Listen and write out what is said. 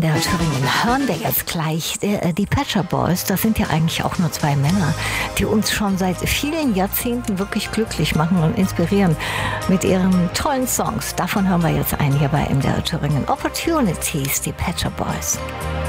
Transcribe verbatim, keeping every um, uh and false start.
der Thüringen hören wir jetzt gleich die, die Pet Shop Boys. Das sind ja eigentlich auch nur zwei Männer, die uns schon seit vielen Jahrzehnten wirklich glücklich machen und inspirieren mit ihren tollen Songs. Davon hören wir jetzt einen hier bei M D R Thüringen. Opportunities, die Pet Shop Boys.